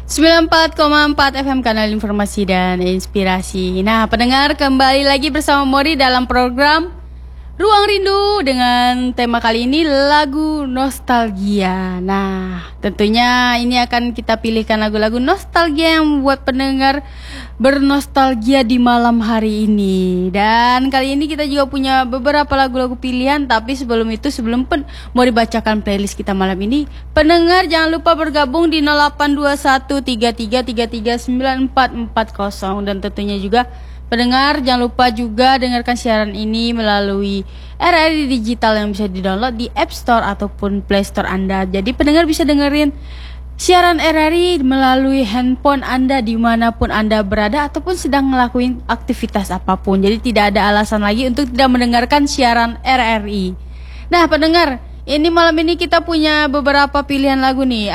94,4 FM Kanal Informasi dan Inspirasi. Nah, pendengar, kembali lagi bersama Mori dalam program Ruang Rindu dengan tema kali ini lagu nostalgia. Nah, tentunya ini akan kita pilihkan lagu-lagu nostalgia yang membuat pendengar bernostalgia di malam hari ini. Dan kali ini kita juga punya beberapa lagu-lagu pilihan. Tapi sebelum itu, mau dibacakan playlist kita malam ini, pendengar jangan lupa bergabung di 082133339440. Dan tentunya juga pendengar jangan lupa juga dengarkan siaran ini melalui RRI Digital yang bisa di-download di App Store ataupun Play Store Anda. Jadi pendengar bisa dengerin siaran RRI melalui handphone Anda dimanapun Anda berada ataupun sedang ngelakuin aktivitas apapun. Jadi tidak ada alasan lagi untuk tidak mendengarkan siaran RRI. Nah pendengar, ini malam ini kita punya beberapa pilihan lagu nih.